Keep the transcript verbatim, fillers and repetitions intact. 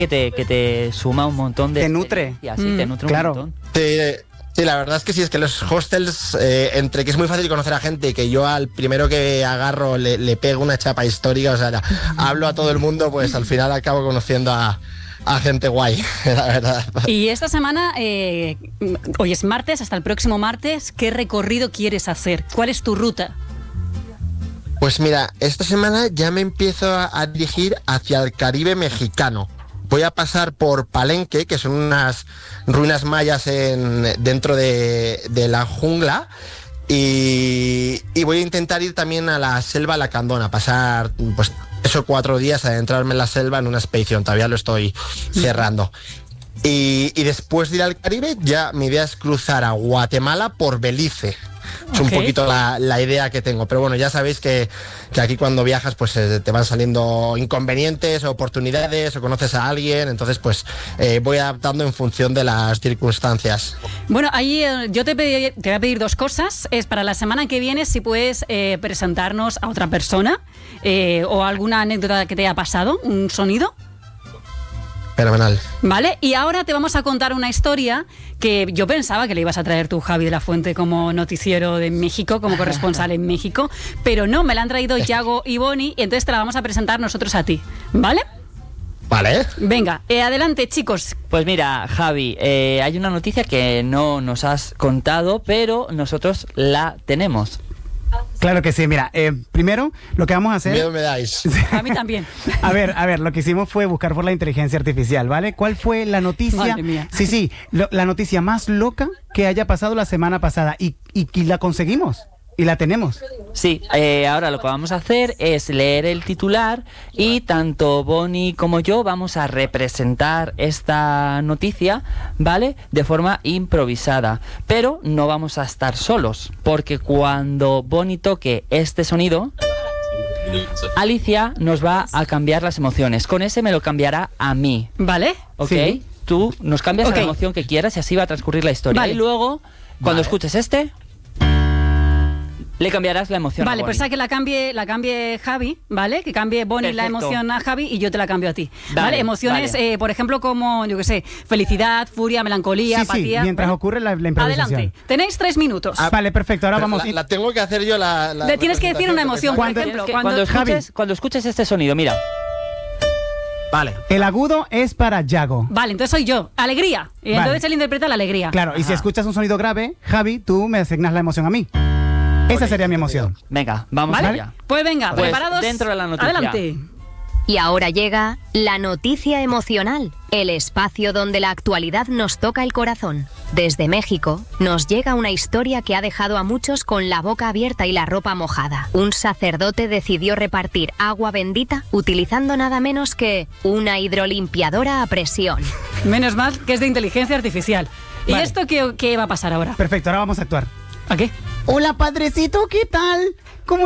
que te, que te suma un montón de... Te nutre. Sí, mm, te nutre claro. un montón. Sí, sí, la verdad es que sí, es que los hostels, eh, entre que es muy fácil conocer a gente y que yo al primero que agarro le, le pego una chapa histórica, o sea, ya, hablo a todo el mundo, pues al final acabo conociendo a, a gente guay, la verdad. Y esta semana, eh, hoy es martes, hasta el próximo martes, ¿qué recorrido quieres hacer? ¿Cuál es tu ruta? Pues mira, esta semana ya me empiezo a, a dirigir hacia el Caribe mexicano. Voy a pasar por Palenque, que son unas ruinas mayas en, dentro de, de la jungla, y, y voy a intentar ir también a la selva lacandona, pasar pues tres o cuatro días a adentrarme en la selva en una expedición, todavía lo estoy cerrando. Y, y después de ir al Caribe, ya mi idea es cruzar a Guatemala por Belice. Es okay. un poquito la, la idea que tengo, pero bueno, ya sabéis que, que aquí cuando viajas pues eh, te van saliendo inconvenientes, oportunidades o conoces a alguien, entonces pues eh, voy adaptando en función de las circunstancias. Bueno, ahí eh, yo te, pedí, te voy a pedir dos cosas. Es para la semana que viene si puedes eh, presentarnos a otra persona eh, o alguna anécdota que te haya pasado, un sonido. Fenomenal. Vale, y ahora te vamos a contar una historia que yo pensaba que le ibas a traer tú, Javi de la Fuente, como noticiero de México, como corresponsal en México, pero no, me la han traído Yago y Bonnie, y entonces te la vamos a presentar nosotros a ti, ¿vale? Vale. Venga, eh, adelante, chicos. Pues mira, Javi, eh, hay una noticia que no nos has contado, pero nosotros la tenemos. Claro que sí, mira, eh, primero lo que vamos a hacer... Miedo me dais. A mí también. A ver, a ver, lo que hicimos fue buscar por la inteligencia artificial, ¿vale? ¿Cuál fue la noticia? Madre mía. Sí, sí, lo, la noticia más loca que haya pasado la semana pasada y, y, y la conseguimos. Y la tenemos. Sí, eh, ahora lo que vamos a hacer es leer el titular y tanto Bonnie como yo vamos a representar esta noticia, ¿vale? De forma improvisada. Pero no vamos a estar solos, porque cuando Bonnie toque este sonido, Alicia nos va a cambiar las emociones. Con ese me lo cambiará a mí. ¿Vale? ¿Ok? Sí. Tú nos cambias Okay. la emoción que quieras y así va a transcurrir la historia. Vale. Y luego, cuando Vale. escuches este... le cambiarás la emoción Vale, a pues Bonnie. a que la cambie, la cambie Javi, ¿vale? Que cambie Bonnie la Perfecto. emoción a Javi y yo te la cambio a ti. Vale, ¿Vale? Emociones, vale. eh, por ejemplo, como, yo qué sé, felicidad, furia, melancolía, Sí, sí, apatía. mientras ¿vale? ocurre la, la improvisación. Adelante. Tenéis tres minutos. Ah, vale, perfecto, ahora Pero vamos... la, la tengo que hacer yo la... la Le tienes que decir una emoción, por Cuando- ejemplo. Que Cuando, cuando, Javi. escuches, cuando escuches este sonido, mira. Vale. El agudo es para Yago. Vale, entonces soy yo. Alegría. Y Vale. entonces él interpreta la alegría. Claro, y si Ajá. escuchas un sonido grave, Javi, tú me asignas la emoción a mí. Esa Ok, sería mi emoción. Venga, vamos ¿Vale? allá. Pues venga, Pues preparados. dentro de la noticia. Adelante. Y ahora llega la noticia emocional, el espacio donde la actualidad nos toca el corazón. Desde México nos llega una historia que ha dejado a muchos con la boca abierta y la ropa mojada. Un sacerdote decidió repartir agua bendita utilizando nada menos que una hidrolimpiadora a presión. Menos mal que es de inteligencia artificial. ¿Y Vale. esto qué, qué va a pasar ahora? Perfecto, ahora vamos a actuar. ¿A qué? Hola, padrecito, ¿qué tal? ¿Cómo